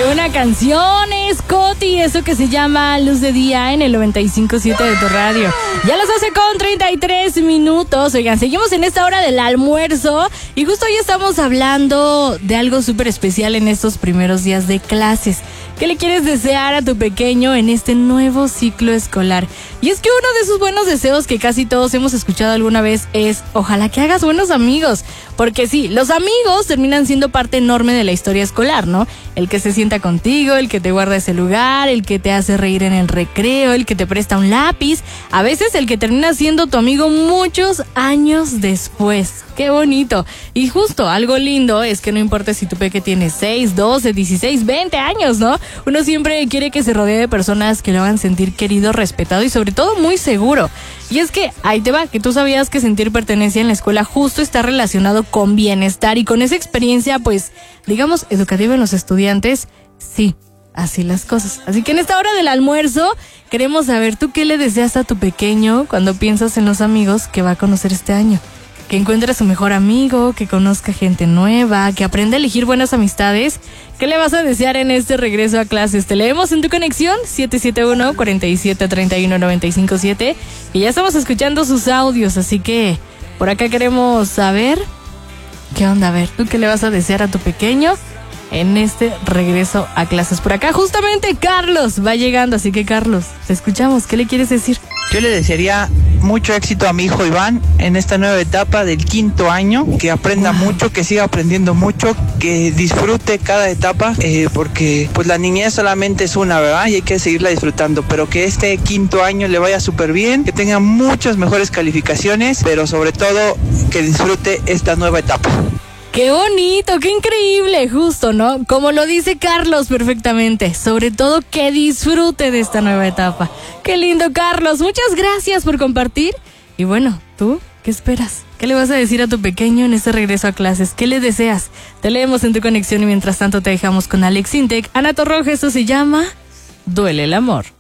buena canción, Scotty, eso que se llama Luz de Día en el 95.7 de tu radio. Ya las 12:33. Oigan, seguimos en esta hora del almuerzo y justo hoy estamos hablando de algo súper especial en estos primeros días de clases. ¿Qué le quieres desear a tu pequeño en este nuevo ciclo escolar? Y es que uno de esos buenos deseos que casi todos hemos escuchado alguna vez es: ojalá que hagas buenos amigos. Porque sí, los amigos terminan siendo parte enorme de la historia escolar, ¿no? El que se sienta contigo, el que te guarda ese lugar, el que te hace reír en el recreo, el que te presta un lápiz. A veces el que termina siendo tu amigo muchos años después. ¡Qué bonito! Y justo, algo lindo es que no importa si tu peque tiene 6, 12, 16, 20 años, ¿no? Uno siempre quiere que se rodee de personas que lo hagan sentir querido, respetado y sobre todo muy seguro. Y es que, ahí te va, que tú sabías que sentir pertenencia en la escuela justo está relacionado con bienestar y con esa experiencia, pues, digamos, educativa en los estudiantes. Sí, así las cosas. Así que en esta hora del almuerzo queremos saber, ¿tú qué le deseas a tu pequeño cuando piensas en los amigos que va a conocer este año? Que encuentre a su mejor amigo, que conozca gente nueva, que aprenda a elegir buenas amistades. ¿Qué le vas a desear en este regreso a clases? Te leemos en tu conexión 771-4731-957 y ya estamos escuchando sus audios, así que por acá queremos saber qué onda. A ver, ¿tú qué le vas a desear a tu pequeño en este regreso a clases? Por acá justamente Carlos va llegando, así que Carlos, te escuchamos. ¿Qué le quieres decir? Yo le desearía mucho éxito a mi hijo Iván en esta nueva etapa del 5º año, que aprenda mucho, que siga aprendiendo mucho, que disfrute cada etapa, porque pues la niñez solamente es una, ¿verdad? Y hay que seguirla disfrutando, pero que este 5º año le vaya súper bien, que tenga muchas mejores calificaciones, pero sobre todo que disfrute esta nueva etapa. ¡Qué bonito! ¡Qué increíble! Justo, ¿no? Como lo dice Carlos perfectamente. Sobre todo que disfrute de esta nueva etapa. ¡Qué lindo, Carlos! Muchas gracias por compartir. Y bueno, ¿tú qué esperas? ¿Qué le vas a decir a tu pequeño en este regreso a clases? ¿Qué le deseas? Te leemos en tu conexión y mientras tanto te dejamos con Alex Intec, Ana Torroja. Esto se llama Duele el amor.